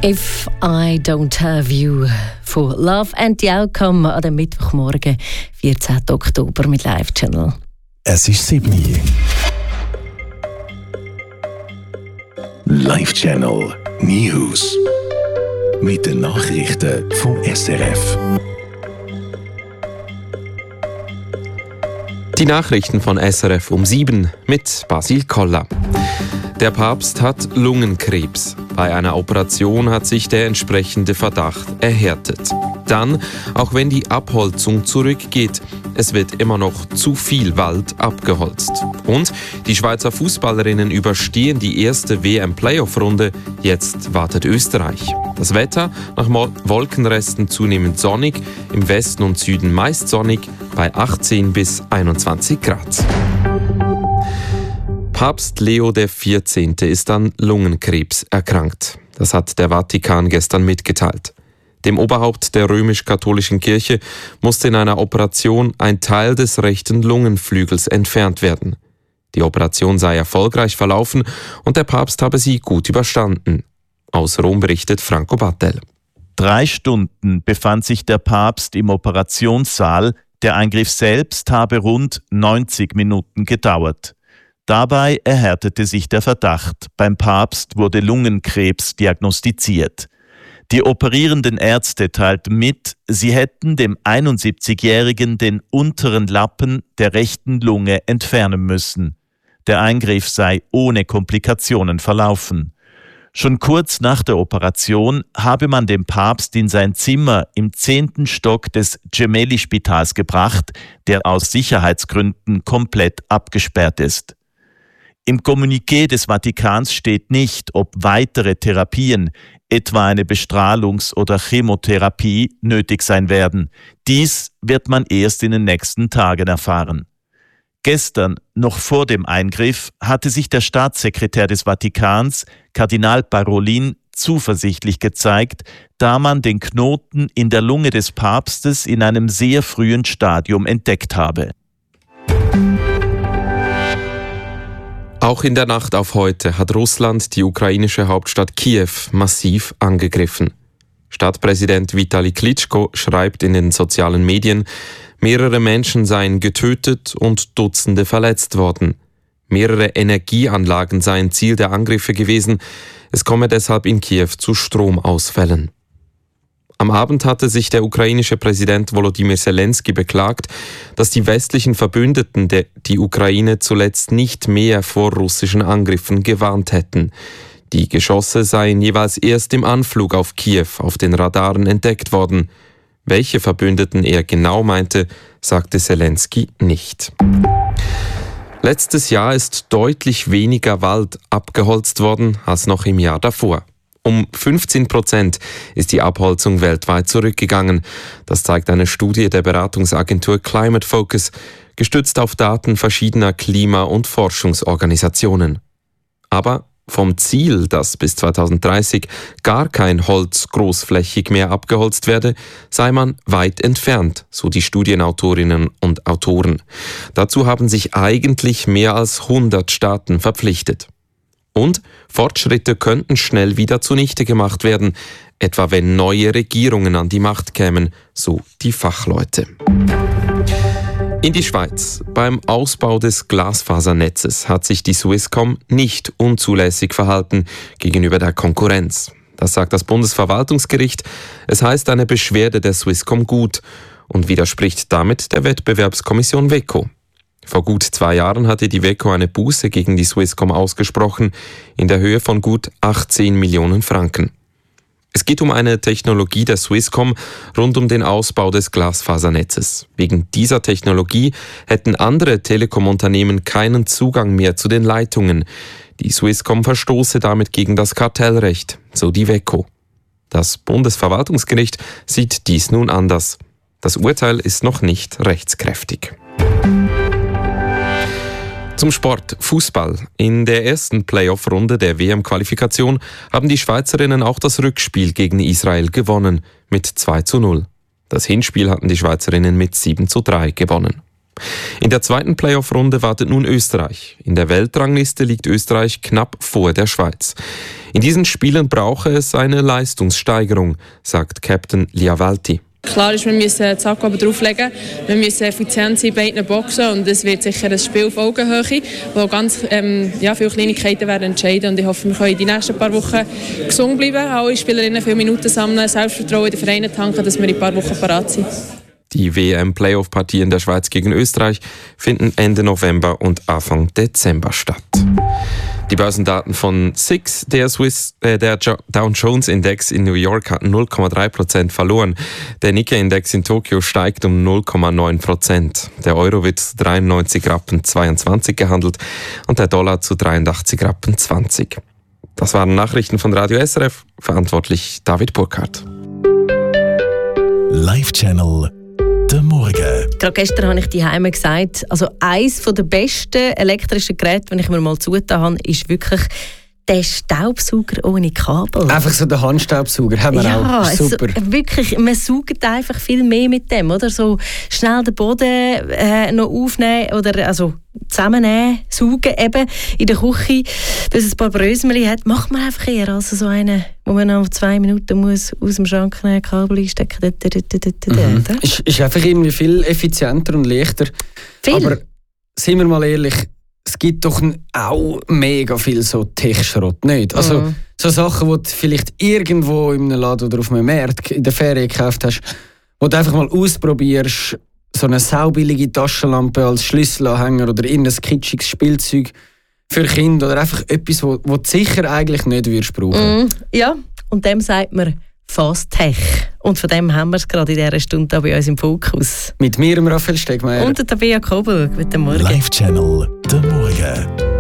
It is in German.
If I Don't Have You von Love and the Outcome an dem Mittwochmorgen, 14. Oktober mit Live Channel. Es ist 7 Uhr. Live Channel News. Mit den Nachrichten vom SRF. Die Nachrichten von SRF um 7 mit Basil Koller. Der Papst hat Lungenkrebs. Bei einer Operation hat sich der entsprechende Verdacht erhärtet. Dann, auch wenn die Abholzung zurückgeht, es wird immer noch zu viel Wald abgeholzt. Und die Schweizer Fußballerinnen überstehen die erste WM-Playoff-Runde. Jetzt wartet Österreich. Das Wetter nach Wolkenresten zunehmend sonnig, im Westen und Süden meist sonnig, bei 18 bis 21 Grad. Papst Leo XIV. Ist an Lungenkrebs erkrankt. Das hat der Vatikan gestern mitgeteilt. Dem Oberhaupt der römisch-katholischen Kirche musste in einer Operation ein Teil des rechten Lungenflügels entfernt werden. Die Operation sei erfolgreich verlaufen und der Papst habe sie gut überstanden. Aus Rom berichtet Franco Battel. 3 Stunden befand sich der Papst im Operationssaal. Der Eingriff selbst habe rund 90 Minuten gedauert. Dabei erhärtete sich der Verdacht. Beim Papst wurde Lungenkrebs diagnostiziert. Die operierenden Ärzte teilten mit, sie hätten dem 71-Jährigen den unteren Lappen der rechten Lunge entfernen müssen. Der Eingriff sei ohne Komplikationen verlaufen. Schon kurz nach der Operation habe man den Papst in sein Zimmer im 10. Stock des Gemelli-Spitals gebracht, der aus Sicherheitsgründen komplett abgesperrt ist. Im Kommuniqué des Vatikans steht nicht, ob weitere Therapien, etwa eine Bestrahlungs- oder Chemotherapie, nötig sein werden. Dies wird man erst in den nächsten Tagen erfahren. Gestern, noch vor dem Eingriff, hatte sich der Staatssekretär des Vatikans, Kardinal Parolin, zuversichtlich gezeigt, da man den Knoten in der Lunge des Papstes in einem sehr frühen Stadium entdeckt habe. Auch in der Nacht auf heute hat Russland die ukrainische Hauptstadt Kiew massiv angegriffen. Stadtpräsident Vitali Klitschko schreibt in den sozialen Medien, mehrere Menschen seien getötet und Dutzende verletzt worden. Mehrere Energieanlagen seien Ziel der Angriffe gewesen. Es komme deshalb in Kiew zu Stromausfällen. Am Abend hatte sich der ukrainische Präsident Volodymyr Zelensky beklagt, dass die westlichen Verbündeten die Ukraine zuletzt nicht mehr vor russischen Angriffen gewarnt hätten. Die Geschosse seien jeweils erst im Anflug auf Kiew auf den Radaren entdeckt worden. Welche Verbündeten er genau meinte, sagte Zelensky nicht. Letztes Jahr ist deutlich weniger Wald abgeholzt worden als noch im Jahr davor. Um 15% ist die Abholzung weltweit zurückgegangen. Das zeigt eine Studie der Beratungsagentur Climate Focus, gestützt auf Daten verschiedener Klima- und Forschungsorganisationen. Aber vom Ziel, dass bis 2030 gar kein Holz großflächig mehr abgeholzt werde, sei man weit entfernt, so die Studienautorinnen und Autoren. Dazu haben sich eigentlich mehr als 100 Staaten verpflichtet. Und Fortschritte könnten schnell wieder zunichte gemacht werden, etwa wenn neue Regierungen an die Macht kämen, so die Fachleute. In die Schweiz. Beim Ausbau des Glasfasernetzes hat sich die Swisscom nicht unzulässig verhalten gegenüber der Konkurrenz. Das sagt das Bundesverwaltungsgericht. Es heißt eine Beschwerde der Swisscom gut und widerspricht damit der Wettbewerbskommission WEKO. Vor gut 2 Jahren hatte die WEKO eine Buße gegen die Swisscom ausgesprochen, in der Höhe von gut 18 Millionen Franken. Es geht um eine Technologie der Swisscom rund um den Ausbau des Glasfasernetzes. Wegen dieser Technologie hätten andere Telekom-Unternehmen keinen Zugang mehr zu den Leitungen. Die Swisscom verstoße damit gegen das Kartellrecht, so die WEKO. Das Bundesverwaltungsgericht sieht dies nun anders. Das Urteil ist noch nicht rechtskräftig. Zum Sport, Fußball. In der ersten Playoff-Runde der WM-Qualifikation haben die Schweizerinnen auch das Rückspiel gegen Israel gewonnen mit 2:0. Das Hinspiel hatten die Schweizerinnen mit 7:3 gewonnen. In der zweiten Playoff-Runde wartet nun Österreich. In der Weltrangliste liegt Österreich knapp vor der Schweiz. In diesen Spielen brauche es eine Leistungssteigerung, sagt Captain Liavalti. Klar ist, wir müssen das Akku drauflegen, wir müssen effizient sein bei beiden Boxen und es wird sicher ein Spiel auf Augenhöhe, wo ganz viele Kleinigkeiten werden entscheiden und ich hoffe, wir können die nächsten paar Wochen gesund bleiben, alle Spielerinnen viele Minuten sammeln, Selbstvertrauen in den Vereinen tanken, dass wir in ein paar Wochen parat sind. Die WM-Playoff-Partien der Schweiz gegen Österreich finden Ende November und Anfang Dezember statt. Die Börsendaten von SIX, der Dow Jones Index in New York hat 0,3% verloren. Der Nikkei-Index in Tokio steigt um 0,9%. Der Euro wird zu 93,22 gehandelt und der Dollar zu 83,20. Das waren Nachrichten von Radio SRF, verantwortlich David Burkhardt. Live-Channel der Morgen. Gerade gestern habe ich daheim gesagt, also eines der besten elektrischen Geräte, die ich mir mal zugetan habe, ist wirklich der Staubsauger ohne Kabel. Einfach so der Handstaubsauger, haben wir auch. Super. Wirklich, man saugt einfach viel mehr mit dem, oder? So schnell den Boden noch aufnehmen oder also zusammennehmen, saugen eben in der Küche, dass es ein paar Brösmeli hat, macht man einfach eher als so einen, wo man nach 2 Minuten muss aus dem Schrank nehmen, Kabel einstecken. Ist einfach irgendwie viel effizienter und leichter. Viel. Aber seien wir mal ehrlich, es gibt doch auch mega viel so Tech-Schrott, nicht? Also so Sachen, die du vielleicht irgendwo in einem Laden oder auf einem Markt in der Ferien gekauft hast, wo du einfach mal ausprobierst, so eine saubillige Taschenlampe als Schlüsselanhänger oder irgendein kitschiges Spielzeug für Kinder oder einfach etwas, wo du sicher eigentlich nicht würdest brauchen. Ja, und dem sagt man Fast Tech. Und von dem haben wir es gerade in dieser Stunde bei uns im Fokus. Mit mir, Raphael Stegmeier. Und der Tabea Kobel. Guten Morgen. Live-Channel der Morgen.